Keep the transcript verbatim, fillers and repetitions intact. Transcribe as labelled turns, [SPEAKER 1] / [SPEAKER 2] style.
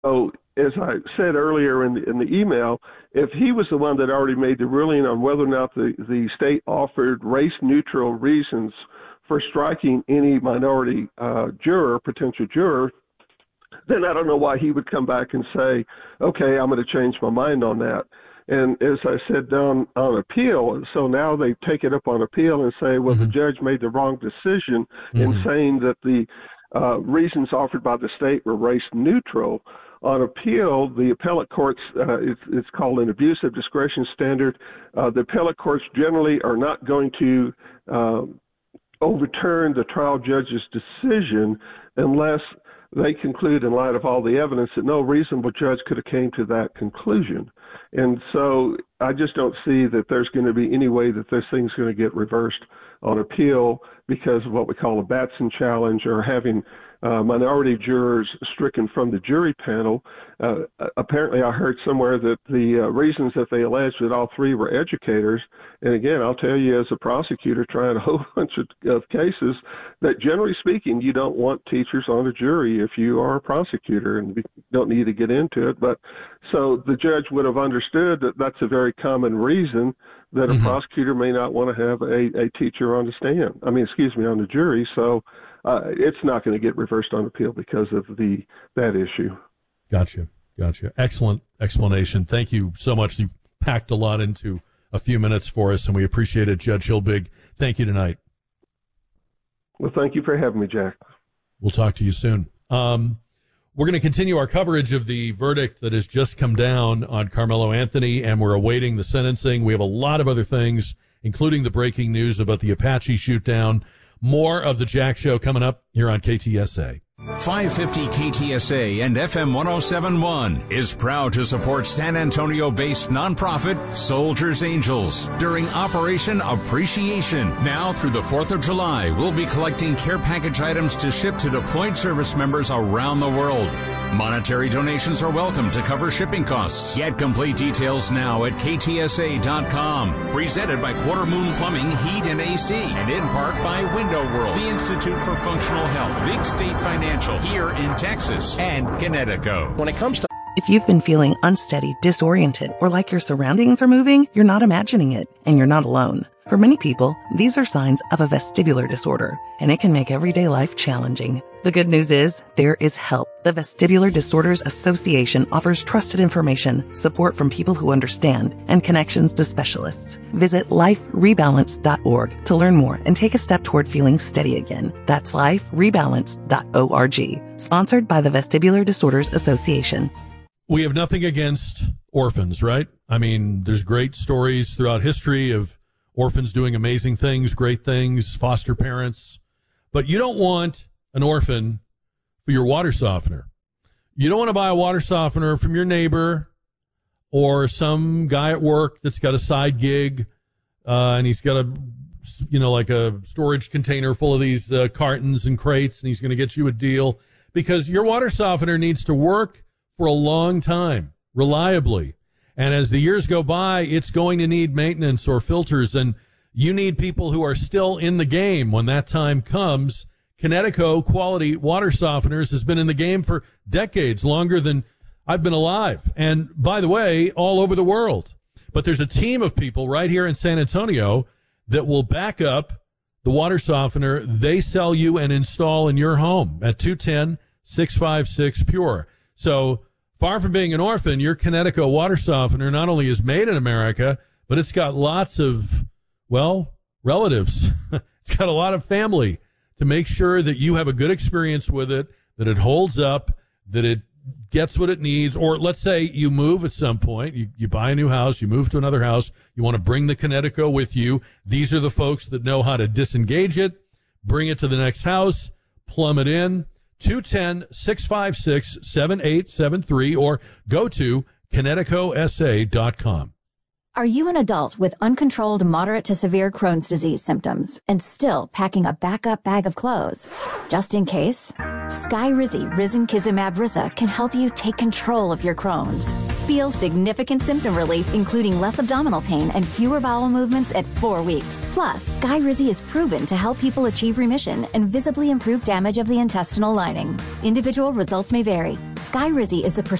[SPEAKER 1] So, as I said earlier in the, in the email, if he was the one that already made the ruling on whether or not the, the state offered race-neutral reasons for striking any minority uh, juror, potential juror, then I don't know why he would come back and say, okay, I'm going to change my mind on that. And as I said, down on appeal, so now they take it up on appeal and say, well, mm-hmm. the judge made the wrong decision mm-hmm. in saying that the uh, reasons offered by the state were race neutral. On appeal, the appellate courts, uh, it's, it's called an abusive discretion standard. Uh, the appellate courts generally are not going to uh, overturn the trial judge's decision unless they conclude, in light of all the evidence, that no reasonable judge could have came to that conclusion. And so I just don't see that there's going to be any way that this thing's going to get reversed on appeal because of what we call a Batson challenge or having uh, minority jurors stricken from the jury panel. Uh, apparently, I heard somewhere that the uh, reasons that they alleged that all three were educators. And again, I'll tell you as a prosecutor trying a whole bunch of, of cases that generally speaking, you don't want teachers on a jury if you are a prosecutor, and we don't need to get into it. But so the judge would have understood that that's a very common reason that a mm-hmm. prosecutor may not want to have a, a teacher on the stand. I mean, excuse me, on the jury. So uh, it's not going to get reversed on appeal because of the that issue.
[SPEAKER 2] Gotcha. Gotcha. Excellent explanation. Thank you so much. You packed a lot into a few minutes for us, and we appreciate it. Judge Hilbig, thank you tonight.
[SPEAKER 1] Well, thank you for having me, Jack.
[SPEAKER 2] We'll talk to you soon. Um, we're going to continue our coverage of the verdict that has just come down on Carmelo Anthony, and we're awaiting the sentencing. We have a lot of other things, including the breaking news about the Apache shootdown. More of the Jack Show coming up here on K T S A.
[SPEAKER 3] five fifty K T S A and F M one oh seven point one is proud to support San Antonio-based nonprofit Soldiers Angels during Operation Appreciation. Now through the fourth of July, we'll be collecting care package items to ship to deployed service members around the world. Monetary donations are welcome to cover shipping costs. Get complete details now at K T S A dot com. Presented by Quarter Moon Plumbing, Heat and A C, and in part by Window World, the Institute for Functional Health, Big State Financial here in Texas, and Connecticut.
[SPEAKER 4] When it comes to
[SPEAKER 5] If you've been feeling unsteady, disoriented, or like your surroundings are moving, you're not imagining it, and you're not alone. For many people, these are signs of a vestibular disorder, and it can make everyday life challenging. The good news is, there is help. The Vestibular Disorders Association offers trusted information, support from people who understand, and connections to specialists. Visit life rebalance dot org to learn more and take a step toward feeling steady again. That's life rebalance dot org. Sponsored by the Vestibular Disorders Association.
[SPEAKER 2] We have nothing against orphans, right? I mean, there's great stories throughout history of orphans doing amazing things, great things, foster parents. But you don't want an orphan for your water softener. You don't want to buy a water softener from your neighbor or some guy at work that's got a side gig uh, and he's got a, you know, like a storage container full of these uh, cartons and crates, and he's going to get you a deal, because your water softener needs to work for a long time, reliably. And as the years go by, it's going to need maintenance or filters, and you need people who are still in the game when that time comes. Connecticut Quality Water Softeners has been in the game for decades, longer than I've been alive. And by the way, all over the world. But there's a team of people right here in San Antonio that will back up the water softener they sell you and install in your home at two one zero, six five six, P U R E. So far from being an orphan, your Connecticut water softener not only is made in America, but it's got lots of, well, relatives. It's got a lot of family to make sure that you have a good experience with it, that it holds up, that it gets what it needs. Or let's say you move at some point, you, you buy a new house, you move to another house, you want to bring the Connecticut with you. These are the folks that know how to disengage it, bring it to the next house, plumb it in. two one zero, six five six, seven eight seven three, or go to Connecticut S A dot com.
[SPEAKER 6] Are you an adult with uncontrolled moderate to severe Crohn's disease symptoms and still packing a backup bag of clothes? Just in case, Skyrizi Risankizumab Risa can help you take control of your Crohn's. Feel significant symptom relief, including less abdominal pain and fewer bowel movements at four weeks. Plus, Skyrizi is proven to help people achieve remission and visibly improve damage of the intestinal lining. Individual results may vary. Skyrizi is a